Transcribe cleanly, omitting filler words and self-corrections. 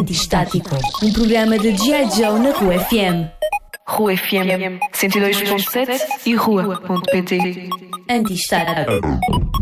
Antistático, um programa de G.I. Joe na Rua FM. Rua FM 102.7 e Rua.pt. Antistático.